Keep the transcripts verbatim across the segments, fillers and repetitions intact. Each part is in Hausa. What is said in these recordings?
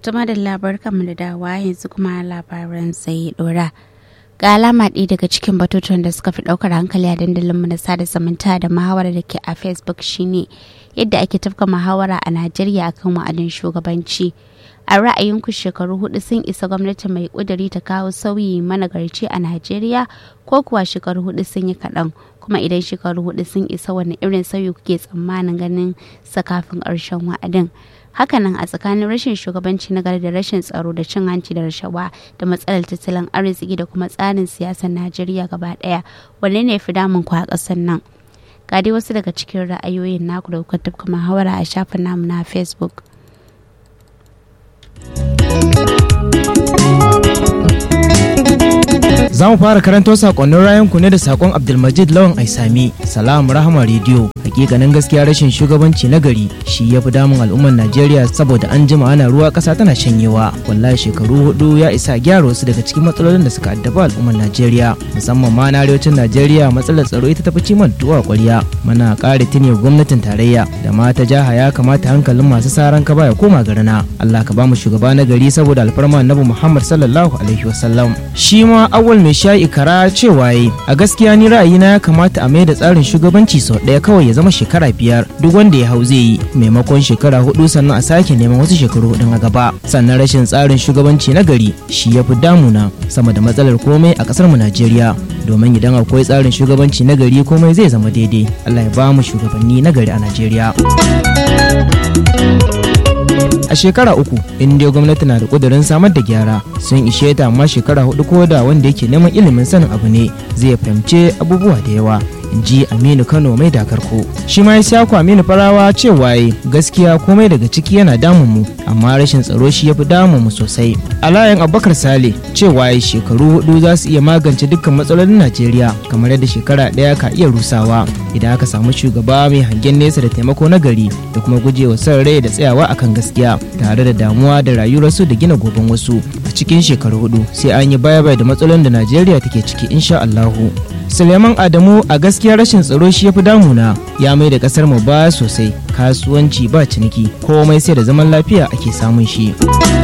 Tuma da labar kamar da dawa yanzu kuma labaran sai dora. Ga alama ɗaya daga cikin batutuwan da suka fi ɗaukar hankali a dandalinmu na sada zumunta da muhawara da ke a Facebook shine yadda ake tafka muhawara a Najeriya akan wa'adin shugabanci. A ra'ayinku shekaru hudu sun isa gwamnati mai ƙuduri ta kawo sauyi managarci a Najeriya ko kuwa shekaru hudu sun yi kaɗan? Kuma idan shekaru hudu sun isa wani irin sauyi kuke tsammanin ganin sa kafin ƙarshen wa'adin? Hakanan a tsakanin rashin shugabanci na gari da rashin tsaro da cin hanci da rashawa da matsalar tattalin arziki da kuma tsarin siyasar Najeriya gaba daya, wanne ne fi damun ku a ƙasar nan? Ga dai wasu daga cikin ra'ayoyin naku da kuka tafka muhawara a shafin namu na Facebook. Za mu fara karanto sakonnin rayunku ne da sakon Abdulmajid Lawan Aisami. Salam Rahama Radio. Hakikanin gaskiya rashin shugabanci na gari shi ya fi damun al'ummar Najeriya saboda an jima ana ruwa ƙasa tana shanyewa. Wallahi shekaru hudu ya isa gyara wasu daga cikin matsalolin da suka addaba al'ummar Najeriya. Musamman ma na arewacin Najeriya matsalar tsaro ita tafi ciman tuwa ƙwarya. Muna ƙara tuni gwamnatin tarayya da ma ta jaha ya kamata hankalin masu saran kaba ya koma garina. Allah ka ba mu shugaba na gari saboda alfarma Annabi Muhammad sallallahu alaihi wasallam. Shi ma awwal mai sha'i kara cewa yi a gaskiya ni ra'ayina ya kamata a mai da tsarin shugabanci sau ɗaya kawai ya zama shekara biyar duk wanda ya hau zai yi maimakon shekara hudu sannan a sake neman wasu shekaru hudun a gaba. Sannan rashin tsarin shugabanci na gari shi ya fi damuna sama da matsalar komai a ƙasar mu Najeriya, domin idan akwai tsarin shugabanci na gari komai zai zama daidai. Allah ya ba mu shugabanni na gari a Najeriya. A shekara uku in dai gwamnati na da kudirin samar da gyara sun ishe ta, amma shekara hudu ko da wanda yake neman ilimin sanin abu ne zai fahimce abubuwa da yawa, in ji Aminu Kano mai dakarko. Shi ma ya ku Aminu Farawa cewa yi gaskiya komai daga ciki yana damun mu, amma rashin tsaro shi ya fi damun mu sosai. Alayan Abubakar Sale cewa yi shekaru hudu za su iya magance dukkan matsalolin Najeriya kamar yadda shekara ɗaya ka iya rusawa idan aka samu shugaba mai hangen nesa da taimako na gari da kuma gujewa son rai da tsayawa akan gaskiya tare da damuwa da rayuwarsu da gina goben wasu. A cikin shekaru hudu sai an yi baya-baya da matsalolin da Najeriya take ciki insha Allahu. Suleiman Adamu a gaskiya rashin tsaro shi ya fi damuna, ya mai da kasar mu baya sosai, kasuwanci ba ciniki, komai sai da zaman lafiya ake samun shi.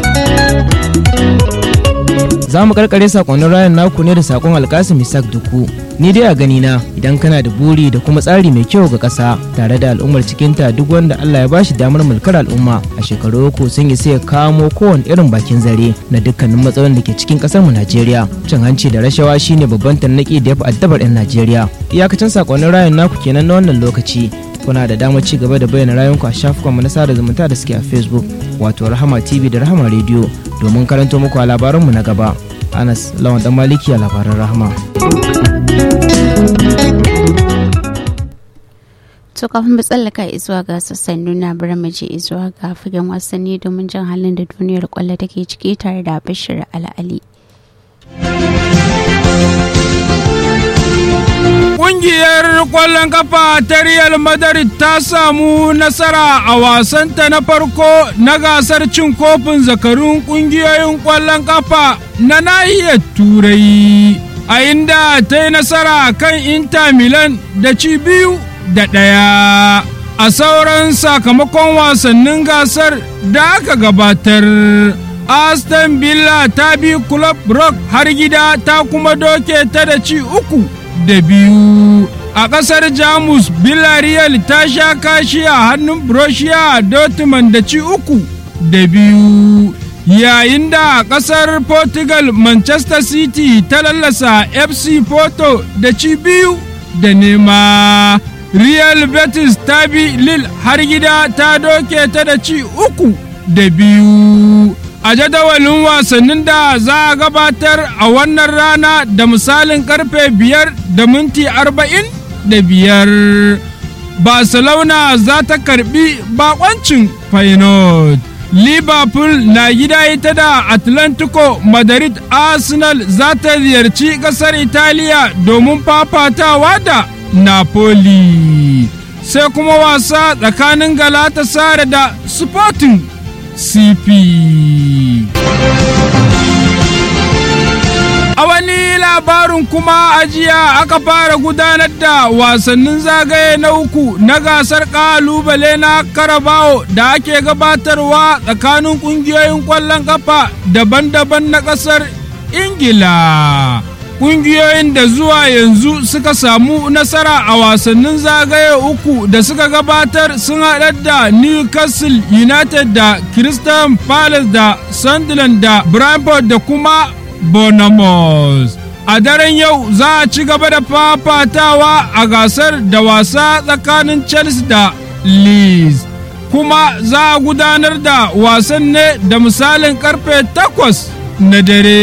Za mu karkare sakonnin rayan naku ne da sakon Alkasim Isak Duku. Ni dai a gani na idan kana da buri da kuma tsari mai kyau ga ƙasa tare da al'ummar cikinta, duk wanda Allah ya bashi damar mulkar al'umma a shekaru uku sun yi sai ya kamo kowane irin bakin zare na dukkanin matsalolin da ke cikin ƙasar mu Najeriya. Cin hanci da rashawa shine babban tarnaki da ya fi addabar 'yan Najeriya. Iyakacin sakonnin rayan naku kenan na wannan lokaci. Kuna da damar ci gaba da bayyana rayuwanku a shafukanmu na sada zumunta da suke a Facebook wato Rahama T V da Rahama Radio domin karanto muku a labaranmu na gaba. Anas Lawan Dan Maliki a labaran Rahama. To kafin mu tsallaka izuwa ga sassan nuna bari mu je izuwa ga fagen wasanni domin jan halin da duniyar kwallo take ciki tare da Bashir Al'ali. Ƙungiyar ƙwallon kafa ta Real Madrid ta samu nasara a wasanta na farko na gasar cin kofin zakarun ƙungiyoyin ƙwallon kafa na nahiyar Turai, a inda ta yi nasara kan Inter Milan da ci biyu da ɗaya. A sauran sakamakon wasannin gasar da aka gabatar, Aston Villa ta bi Club Brugge har gida ta kuma doke ta da ci uku da biyu. A ƙasar Jamus, Villarreal ta sha kashi a hannun Borussia Dortmund da ci uku da biyu. Yayin da a ƙasar Portugal, Manchester City ta lallasa F C Porto da ci biyu da nema. Real Betis ta bi Lille har gida ta doke ta da ci uku da biyu. A jadawalin wasannin da za a gabatar a wannan rana da misalin karfe biyar da minti arba'in da biyar, Barcelona za ta karbi bakoncin Feyenoord. Liverpool na gida ita da Atlantico Madrid. Arsenal za ta ziyarci ƙasar Italiya domin fafatawa da Napoli. Sai kuma wasa tsakanin Galatasaray da Sporting C P. A wani labarin kuma a jiya aka fara gudanar da wasannin zagaye na uku na gasar kalubale na Carabao da ake gabatarwa tsakanin kungiyoyin kwallon kafa daban-daban na kasar Ingila. Kungiyoyin da zuwa yanzu suka samu nasara a wasannin zagaye uku da suka gabatar sun haɗar da Newcastle United da Crystal Palace da Sunderland da Brentford da kuma Bournemouth. A daren yau za a ci gaba da fafatawa a gasar da wasa tsakanin Chelsea da Leeds. Kuma za a gudanar da wasan ne da misalin karfe takwas na dare.